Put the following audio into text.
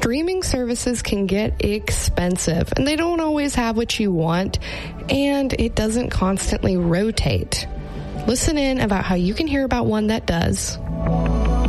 streaming services can get expensive, and they don't always have what you want, and it doesn't constantly rotate. Listen in about how you can hear about one that does